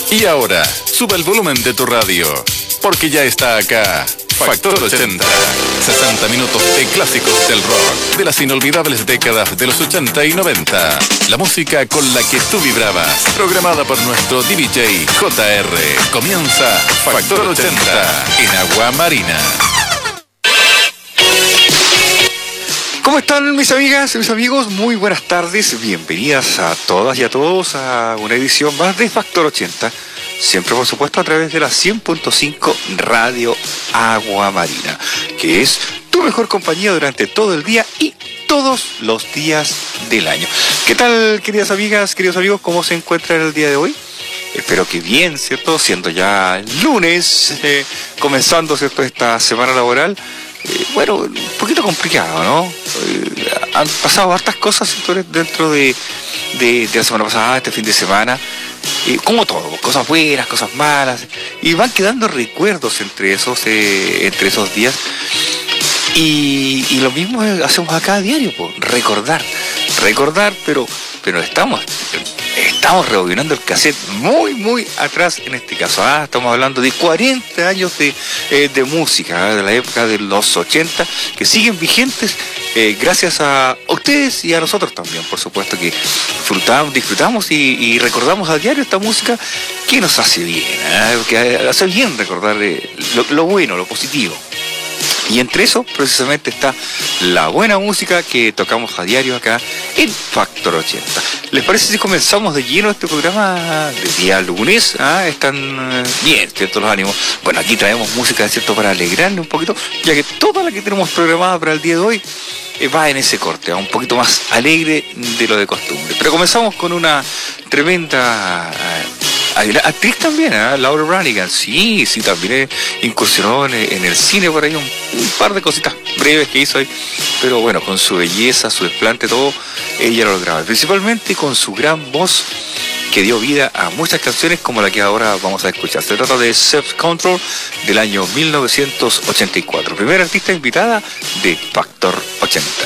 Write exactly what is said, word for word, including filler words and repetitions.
Y ahora, sube el volumen de tu radio, porque ya está acá Factor ochenta. sesenta minutos de clásicos del rock, de las inolvidables décadas de los ochenta y noventa. La música con la que tú vibrabas, programada por nuestro D J J R. Comienza Factor ochenta en Agua Marina. ¿Cómo están mis amigas y mis amigos? Muy buenas tardes, bienvenidas a todas y a todos a una edición más de Factor ochenta. Siempre, por supuesto, a través de la cien punto cinco Radio Agua Marina, que es tu mejor compañía durante todo el día y todos los días del año. ¿Qué tal, queridas amigas, queridos amigos? ¿Cómo se encuentran el día de hoy? Espero que bien, ¿cierto? Siendo ya lunes, eh, comenzando, ¿cierto?, esta semana laboral. Eh, bueno, un poquito complicado, ¿no? Eh, han pasado hartas cosas, ¿cierto?, dentro de, de, de la semana pasada, este fin de semana. Eh, como todo, cosas buenas, cosas malas, y van quedando recuerdos entre esos eh, entre esos días, y, y lo mismo hacemos acá a diario, pues, recordar, recordar, pero pero estamos estamos rebobinando el cassette muy muy atrás en este caso. Ah, estamos hablando de cuarenta años de, eh, de música, ¿eh? De la época de los ochenta, que siguen vigentes eh, gracias a ustedes y a nosotros también, por supuesto, que disfrutamos, disfrutamos y, y recordamos a diario esta música que nos hace bien, ¿eh? Que hace bien recordar eh, lo, lo bueno, lo positivo. Y entre eso, precisamente, está la buena música que tocamos a diario acá en Factor ochenta. ¿Les parece si comenzamos de lleno este programa de día lunes? ¿Ah? Están bien, ¿cierto?, los ánimos. Bueno, aquí traemos música, ¿cierto?, para alegrarle un poquito, ya que toda la que tenemos programada para el día de hoy eh, va en ese corte, ¿eh? Un poquito más alegre de lo de costumbre. Pero comenzamos con una tremenda... actriz también, ¿eh? Laura Branigan, sí, sí, también incursionó en, en el cine por ahí, un, un par de cositas breves que hizo ahí, pero bueno, con su belleza, su desplante, todo, ella lo lograba, principalmente con su gran voz que dio vida a muchas canciones como la que ahora vamos a escuchar. Se trata de Self Control del año mil novecientos ochenta y cuatro, primera artista invitada de Factor ochenta.